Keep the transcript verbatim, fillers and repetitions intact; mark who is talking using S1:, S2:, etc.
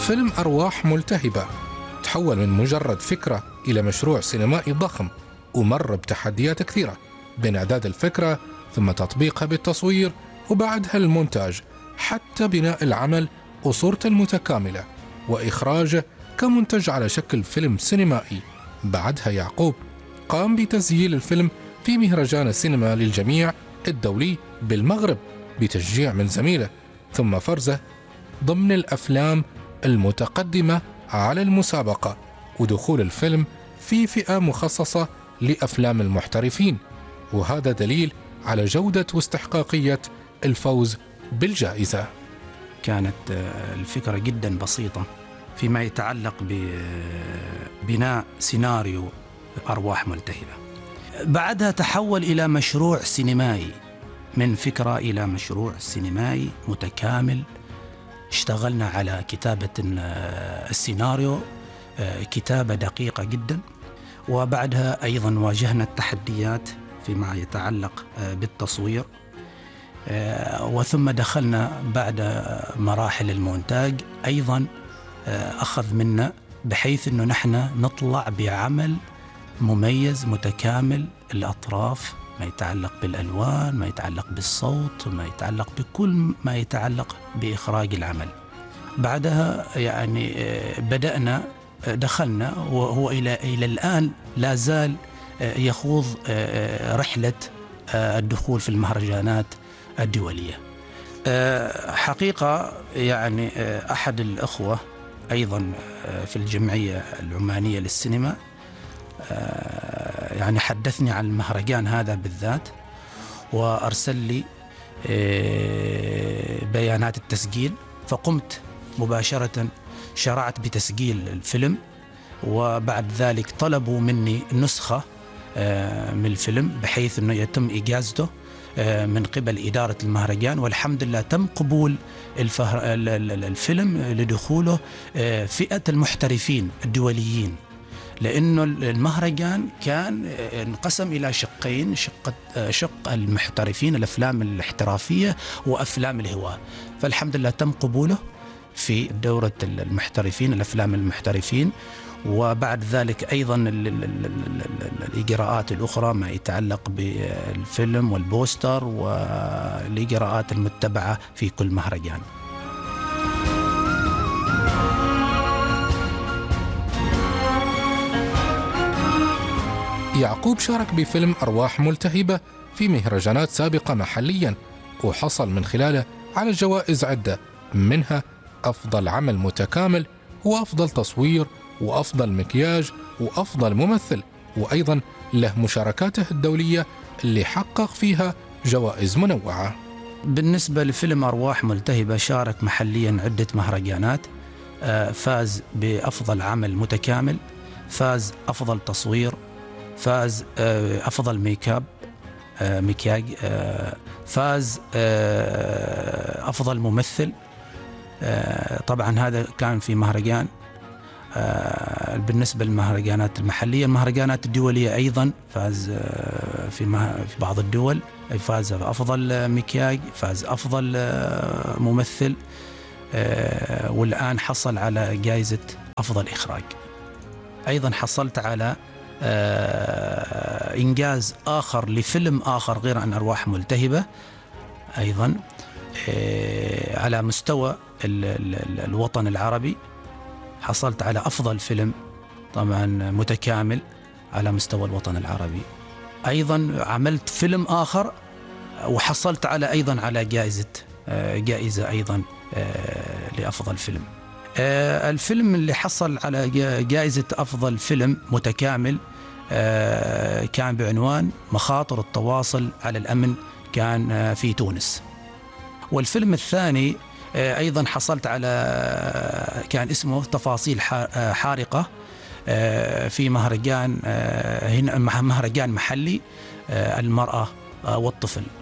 S1: فيلم أرواح ملتهبة تحول من مجرد فكرة إلى مشروع سينمائي ضخم، ومر بتحديات كثيرة بين إعداد الفكرة ثم تطبيقها بالتصوير وبعدها المونتاج، حتى بناء العمل وصورته المتكاملة وإخراجه كمنتج على شكل فيلم سينمائي. بعدها يعقوب قام بتسجيل الفيلم في مهرجان السينما للجميع الدولي بالمغرب بتشجيع من زميله، ثم فرزه ضمن الأفلام المتقدمة على المسابقة، ودخول الفيلم في فئة مخصصة لأفلام المحترفين، وهذا دليل على جودة واستحقاقية الفوز بالجائزة.
S2: كانت الفكرة جدا بسيطة فيما يتعلق ببناء سيناريو أرواح ملتهبة. بعدها تحول إلى مشروع سينمائي، من فكرة إلى مشروع سينمائي متكامل. اشتغلنا على كتابة السيناريو، كتابة دقيقة جدا، وبعدها أيضا واجهنا التحديات فيما يتعلق بالتصوير، وثم دخلنا بعد مراحل المونتاج أيضا أخذ منا بحيث أنه نحن نطلع بعمل مميز متكامل الأطراف، ما يتعلق بالألوان، ما يتعلق بالصوت، ما يتعلق بكل ما يتعلق بإخراج العمل. بعدها يعني بدأنا دخلنا، وهو إلى إلى الآن لا زال يخوض رحلة الدخول في المهرجانات الدولية. حقيقة يعني أحد الأخوة أيضا في الجمعية العمانية للسينما يعني حدثني عن المهرجان هذا بالذات، وأرسل لي بيانات التسجيل، فقمت مباشرة شرعت بتسجيل الفيلم، وبعد ذلك طلبوا مني نسخة من الفيلم بحيث أنه يتم إجازته من قبل إدارة المهرجان، والحمد لله تم قبول الفيلم لدخوله فئة المحترفين الدوليين، لأنه المهرجان كان انقسم إلى شقين، شق شق المحترفين الأفلام الاحترافية وأفلام الهواة، فالحمد لله تم قبوله في دورة المحترفين الأفلام المحترفين. وبعد ذلك أيضا الإجراءات الأخرى ما يتعلق بالفيلم والبوستر والإجراءات المتبعة في كل مهرجان.
S1: يعقوب شارك بفيلم أرواح ملتهبة في مهرجانات سابقة محليا، وحصل من خلاله على جوائز عدة، منها أفضل عمل متكامل وأفضل تصوير وأفضل مكياج وأفضل ممثل، وأيضا له مشاركاته الدولية اللي حقق فيها جوائز منوعة.
S2: بالنسبة لفيلم أرواح ملتهبة شارك محليا عدة مهرجانات، فاز بأفضل عمل متكامل، فاز أفضل تصوير، فاز أفضل ميكاب مكياج، فاز أفضل ممثل. طبعا هذا كان في مهرجان. بالنسبة للمهرجانات المحلية، المهرجانات الدولية أيضا فاز في بعض الدول، فاز بأفضل مكياج، فاز أفضل ممثل، والآن حصل على جائزة أفضل إخراج. أيضا حصلت على إنجاز آخر لفيلم آخر غير عن أرواح ملتهبة، أيضا على مستوى الوطن العربي، حصلت على أفضل فيلم طبعا متكامل على مستوى الوطن العربي. أيضا عملت فيلم آخر وحصلت على أيضا على جائزة جائزة أيضا لأفضل فيلم. الفيلم اللي حصل على جائزة أفضل فيلم متكامل كان بعنوان مخاطر التواصل على الأمن، كان في تونس. والفيلم الثاني أيضا حصلت على كان اسمه تفاصيل حارقة في مهرجان هنا مهرجان محلي المرأة والطفل.